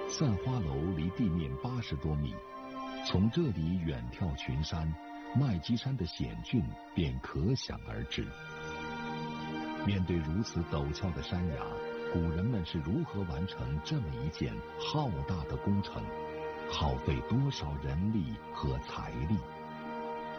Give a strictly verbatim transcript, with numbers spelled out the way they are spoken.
散花楼离地面八十多米，从这里远眺群山，麦积山的险峻便可想而知。面对如此陡峭的山崖，古人们是如何完成这么一件浩大的工程，耗费多少人力和财力？